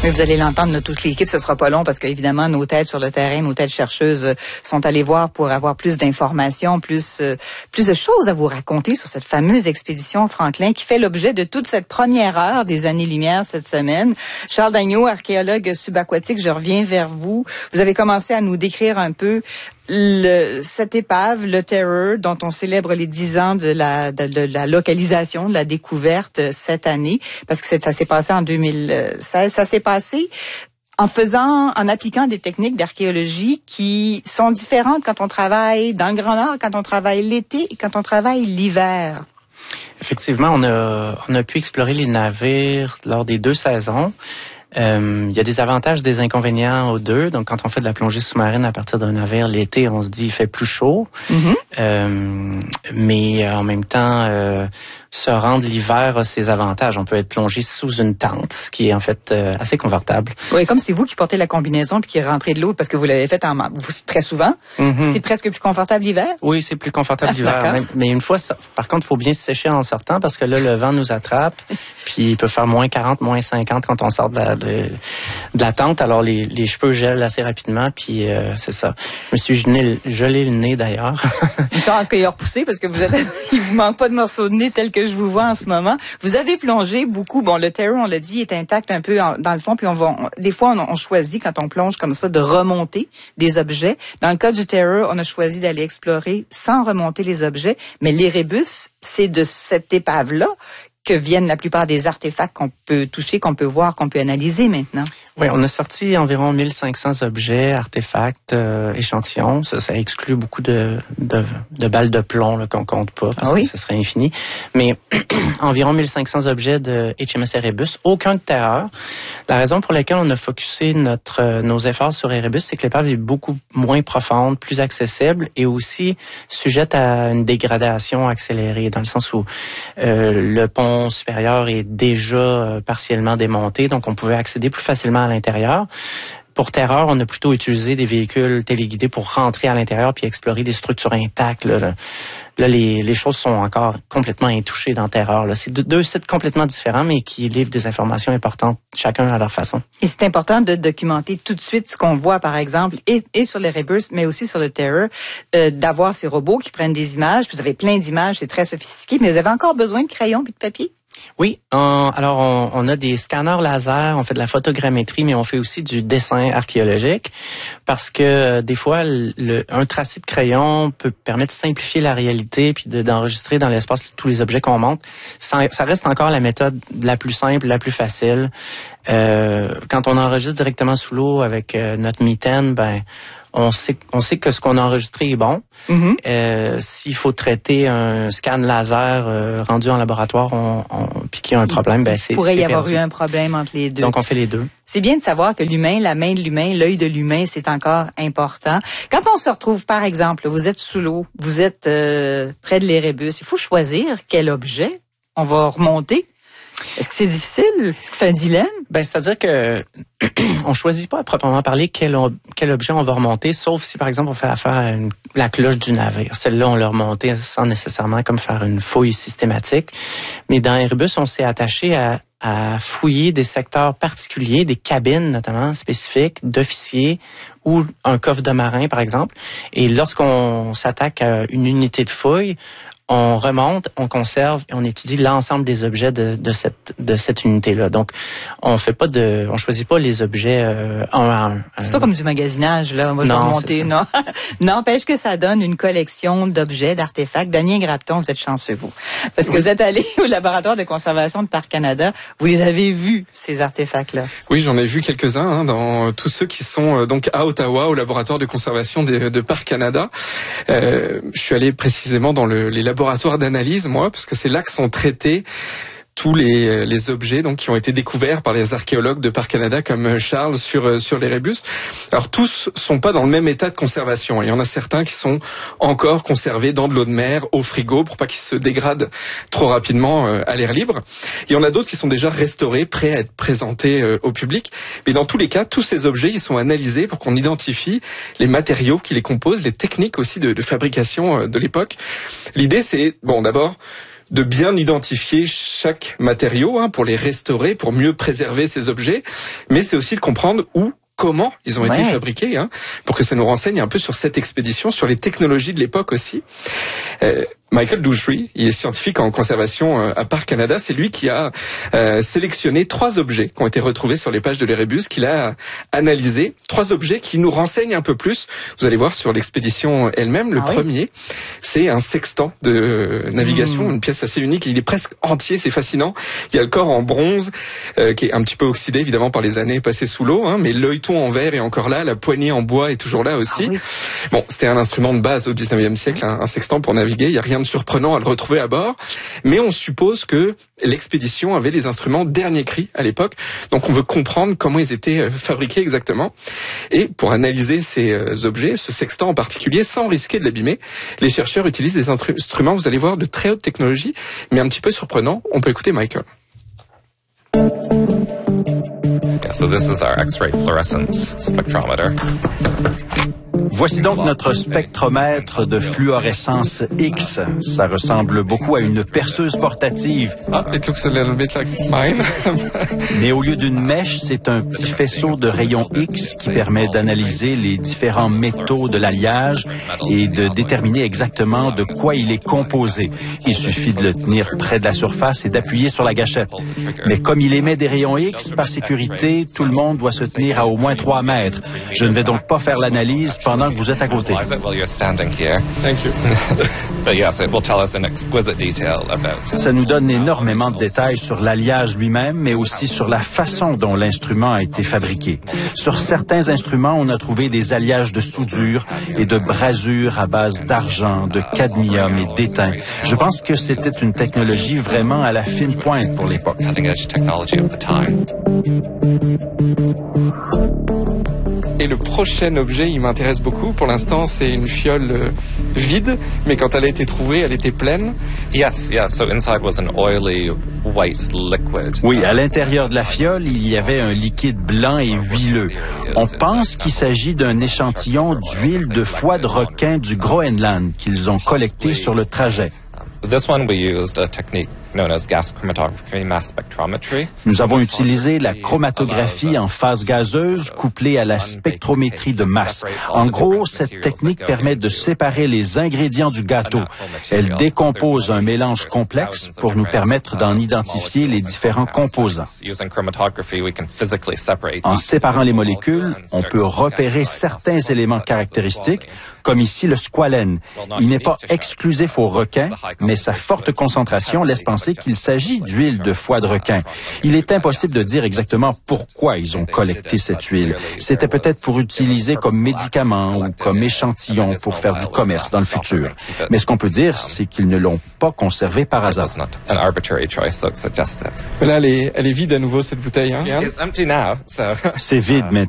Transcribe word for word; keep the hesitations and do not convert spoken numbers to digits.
Mais vous allez l'entendre, là, toute l'équipe, ce sera pas long parce qu'évidemment, nos têtes sur le terrain, nos têtes chercheuses euh, sont allées voir pour avoir plus d'informations, plus euh, plus de choses à vous raconter sur cette fameuse expédition Franklin qui fait l'objet de toute cette première heure des années-lumière cette semaine. Charles Dagneault, archéologue subaquatique, je reviens vers vous. Vous avez commencé à nous décrire un peu Le, cette épave, le Terror, dont on célèbre les dix ans de la, de, de la localisation, de la découverte cette année, parce que c'est, ça s'est passé en deux mille seize. Ça s'est passé en faisant, en appliquant des techniques d'archéologie qui sont différentes quand on travaille dans le Grand Nord, quand on travaille l'été et quand on travaille l'hiver. Effectivement, on a, on a pu explorer les navires lors des deux saisons. Euh, il y a des avantages, des inconvénients aux deux. Donc, quand on fait de la plongée sous-marine à partir d'un navire, l'été, on se dit il fait plus chaud. Mm-hmm. Euh, mais en même temps, euh, se rendre l'hiver a ses avantages. On peut être plongé sous une tente, ce qui est en fait euh, assez confortable. Oui, comme c'est vous qui portez la combinaison puis qui rentrez de l'eau parce que vous l'avez fait en vous, très souvent. Mm-hmm. C'est presque plus confortable l'hiver? Oui, c'est plus confortable ah, l'hiver. Même, mais une fois, ça, par contre, il faut bien se sécher en sortant parce que là, le vent nous attrape. Puis il peut faire moins quarante, moins cinquante quand on sort de la, de, de la tente. Alors les, les cheveux gèlent assez rapidement. Puis euh, c'est ça. Je me suis gelé, gelé le nez d'ailleurs. Une chance qu'il a repoussé parce que vous êtes, il vous manque pas de morceaux de nez tel que je vous vois en ce moment. Vous avez plongé beaucoup. Bon, le Terror, on l'a dit, est intact un peu en, dans le fond. Puis on va, on, des fois, on, on choisit quand on plonge comme ça de remonter des objets. Dans le cas du Terror, on a choisi d'aller explorer sans remonter les objets. Mais l'Erebus, c'est de cette épave-là que viennent la plupart des artefacts qu'on peut toucher, qu'on peut voir, qu'on peut analyser maintenant. Oui, on a sorti environ mille cinq cents objets, artefacts, euh, échantillons. Ça, ça exclut beaucoup de, de, de balles de plomb là, qu'on compte pas, parce ah oui? que ça serait infini. Mais environ mille cinq cents objets de H M S Erebus, aucun de terreur. La raison pour laquelle on a focusé notre, euh, nos efforts sur Erebus, c'est que l'épave est beaucoup moins profonde, plus accessible et aussi sujette à une dégradation accélérée, dans le sens où euh, le pont supérieur est déjà euh, partiellement démonté, donc on pouvait accéder plus facilement à l'intérieur. Pour Terreur, on a plutôt utilisé des véhicules téléguidés pour rentrer à l'intérieur puis explorer des structures intactes. Là, là les, les choses sont encore complètement intouchées dans Terreur. Là. C'est deux, deux sites complètement différents, mais qui livrent des informations importantes, chacun à leur façon. Et c'est important de documenter tout de suite ce qu'on voit, par exemple, et, et sur l'Erebus, mais aussi sur le Terror, euh, d'avoir ces robots qui prennent des images. Vous avez plein d'images, c'est très sophistiqué, mais vous avez encore besoin de crayons puis de papier? Oui, on, alors on, on a des scanners laser, on fait de la photogrammétrie, mais on fait aussi du dessin archéologique parce que euh, des fois, le, un tracé de crayon peut permettre de simplifier la réalité puis de, d'enregistrer dans l'espace tous les objets qu'on montre. Ça, ça reste encore la méthode la plus simple, la plus facile. Euh, quand on enregistre directement sous l'eau avec euh, notre mitaine, ben on sait, on sait que ce qu'on a enregistré est bon. Mm-hmm. Euh, s'il faut traiter un scan laser euh, rendu en laboratoire, on, on, puis qu'il y a un problème, ben c'est. Il pourrait c'est y avoir perdu. eu un problème entre les deux. Donc on fait les deux. C'est bien de savoir que l'humain, la main de l'humain, l'œil de l'humain, c'est encore important. Quand on se retrouve, par exemple, vous êtes sous l'eau, vous êtes euh, près de l'Erebus, il faut choisir quel objet on va remonter. Est-ce que c'est difficile? Est-ce que c'est un dilemme? Ben, c'est-à-dire que on choisit pas à proprement parler quel, quel objet on va remonter, sauf si, par exemple, on fait affaire à une, la cloche du navire. Celle-là, on l'a remontée sans nécessairement comme faire une fouille systématique. Mais dans Erebus, on s'est attaché à, à fouiller des secteurs particuliers, des cabines notamment spécifiques d'officiers ou un coffre de marin, par exemple. Et lorsqu'on s'attaque à une unité de fouille, on remonte, on conserve et on étudie l'ensemble des objets de, de cette de cette unité-là. Donc, on fait pas de, on choisit pas les objets euh, un à un. C'est pas comme du magasinage là. On va non, remonter, non. N'empêche que ça donne une collection d'objets, d'artefacts. Damien Grapton, vous êtes chanceux vous, parce que oui. Vous êtes allé au laboratoire de conservation de Parc Canada. Vous les avez vus ces artefacts-là? Oui, j'en ai vu quelques-uns hein, dans tous ceux qui sont euh, donc à Ottawa au laboratoire de conservation de, de Parc Canada. Euh, je suis allé précisément dans le, les laboratoire d'analyse, moi, parce que c'est là que sont traités tous les, les objets donc qui ont été découverts par les archéologues de Parc Canada comme Charles sur sur l'Erebus. Alors tous sont pas dans le même état de conservation. Il y en a certains qui sont encore conservés dans de l'eau de mer au frigo pour pas qu'ils se dégradent trop rapidement à l'air libre. Il y en a d'autres qui sont déjà restaurés, prêts à être présentés au public. Mais dans tous les cas, tous ces objets, ils sont analysés pour qu'on identifie les matériaux qui les composent, les techniques aussi de, de fabrication de l'époque. L'idée, c'est bon d'abord de bien identifier chaque matériau hein, pour les restaurer, pour mieux préserver ces objets, mais c'est aussi de comprendre où, comment ils ont ouais. été fabriqués, hein, pour que ça nous renseigne un peu sur cette expédition, sur les technologies de l'époque aussi. Euh, Michael Douchery, il est scientifique en conservation à Parc Canada. C'est lui qui a euh, sélectionné trois objets qui ont été retrouvés sur les pages de l'Erebus, qu'il a analysés. Trois objets qui nous renseignent un peu plus. Vous allez voir sur l'expédition elle-même. Le ah premier, oui. c'est un sextant de navigation, mmh. une pièce assez unique. Il est presque entier, c'est fascinant. Il y a le corps en bronze, euh, qui est un petit peu oxydé évidemment par les années passées sous l'eau, hein, mais l'œilleton en verre est encore là, la poignée en bois est toujours là aussi. Ah oui. Bon, c'était un instrument de base au dix-neuvième siècle, un, un sextant pour naviguer. Il y a rien de surprenant à le retrouver à bord, mais on suppose que l'expédition avait les instruments dernier cri à l'époque, donc on veut comprendre comment ils étaient fabriqués exactement. Et pour analyser ces objets, ce sextant en particulier, sans risquer de l'abîmer, les chercheurs utilisent des instruments, vous allez voir, de très haute technologie, mais un petit peu surprenant. On peut écouter Michael. Yeah, so this is our X-ray fluorescence spectrometer. Voici donc notre spectromètre de fluorescence X. Ça ressemble beaucoup à une perceuse portative. Ah, it looks a little bit like mine. Mais au lieu d'une mèche, c'est un petit faisceau de rayons X qui permet d'analyser les différents métaux de l'alliage et de déterminer exactement de quoi il est composé. Il suffit de le tenir près de la surface et d'appuyer sur la gâchette. Mais comme il émet des rayons X, par sécurité, tout le monde doit se tenir à au moins trois mètres. Je ne vais donc pas faire l'analyse pendant que vous êtes à côté. Ça nous donne énormément de détails sur l'alliage lui-même, mais aussi sur la façon dont l'instrument a été fabriqué. Sur certains instruments, on a trouvé des alliages de soudure et de brasures à base d'argent, de cadmium et d'étain. Je pense que c'était une technologie vraiment à la fine pointe pour l'époque. Et le prochain objet, il m'intéresse beaucoup. Pour l'instant, c'est une fiole euh, vide, mais quand elle a été trouvée, elle était pleine. Yes, yeah. So inside was an oily white liquid. Oui, à l'intérieur de la fiole, il y avait un liquide blanc et huileux. On pense qu'il s'agit d'un échantillon d'huile de foie de requin du Groenland qu'ils ont collecté sur le trajet. This one we used a technique known as gas chromatography mass spectrometry. Nous avons utilisé la chromatographie en phase gazeuse couplée à la spectrométrie de masse. En gros, cette technique permet de séparer les ingrédients du gâteau. Elle décompose un mélange complexe pour nous permettre d'en identifier les différents composants. En séparant les molécules, on peut repérer certains éléments caractéristiques, comme ici le squalène. Il n'est pas exclusif aux requins, mais sa forte concentration laisse penser qu'il s'agit d'huile de foie de requin. Il est impossible de dire exactement pourquoi ils ont collecté cette huile. C'était peut-être pour utiliser comme médicament ou comme échantillon pour faire du commerce dans le futur. Mais ce qu'on peut dire, c'est qu'ils ne l'ont pas conservée par hasard. Là, elle est, elle est vide à nouveau, cette bouteille. Hein? C'est vide maintenant.